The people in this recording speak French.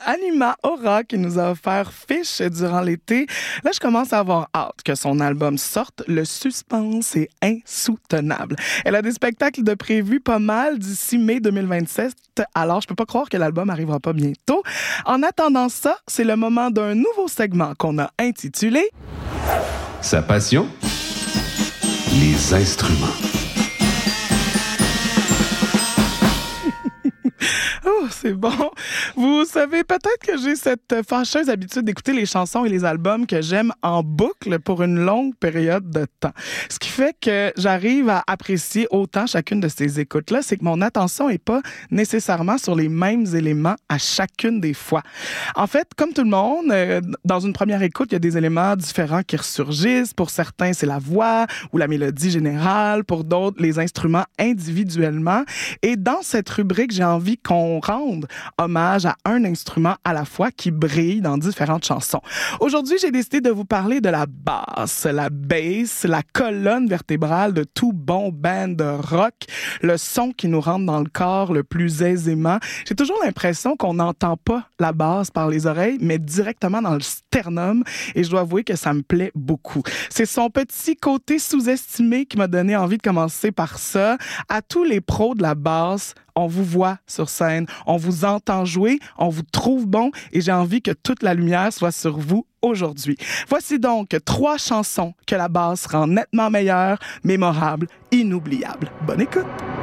Anima Aura qui nous a offert Fish durant l'été. Là, je commence à avoir hâte que son album sorte. Le suspense est insoutenable. Elle a des spectacles de prévus pas mal d'ici mai 2027. Alors, je peux pas croire que l'album arrivera pas bientôt. En attendant ça, c'est le moment d'un nouveau segment qu'on a intitulé Sa passion, les instruments. Oh, c'est bon. Vous savez peut-être que j'ai cette fâcheuse habitude d'écouter les chansons et les albums que j'aime en boucle pour une longue période de temps. Ce qui fait que j'arrive à apprécier autant chacune de ces écoutes-là, c'est que mon attention est pas nécessairement sur les mêmes éléments à chacune des fois. En fait, comme tout le monde, dans une première écoute, il y a des éléments différents qui ressurgissent. Pour certains, c'est la voix ou la mélodie générale. Pour d'autres, les instruments individuellement. Et dans cette rubrique, j'ai envie qu'on rende hommage à un instrument à la fois qui brille dans différentes chansons. Aujourd'hui, j'ai décidé de vous parler de la basse, la bass, la colonne vertébrale de tout bon band de rock, le son qui nous rentre dans le corps le plus aisément. J'ai toujours l'impression qu'on n'entend pas la basse par les oreilles, mais directement dans le sternum, et je dois avouer que ça me plaît beaucoup. C'est son petit côté sous-estimé qui m'a donné envie de commencer par ça. À tous les pros de la basse, on vous voit sur scène, on vous entend jouer, on vous trouve bon et j'ai envie que toute la lumière soit sur vous aujourd'hui. Voici donc 3 chansons que la basse rend nettement meilleure, mémorable, inoubliable. Bonne écoute!